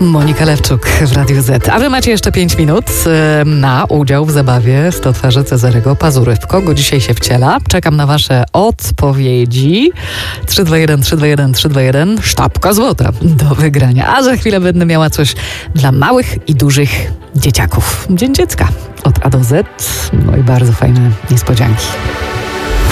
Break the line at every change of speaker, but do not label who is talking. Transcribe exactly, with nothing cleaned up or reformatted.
Monika Lewczuk w Radiu Z. A wy macie jeszcze pięć minut na udział w zabawie sto twarzy Cezarego Pazury. W kogo dzisiaj się wciela? Czekam na wasze odpowiedzi. trzy dwa jeden, trzy dwa jeden, trzy dwa jeden. Sztabka złota do wygrania. A za chwilę będę miała coś dla małych i dużych dzieciaków. Dzień dziecka od A do Z. No i bardzo fajne niespodzianki.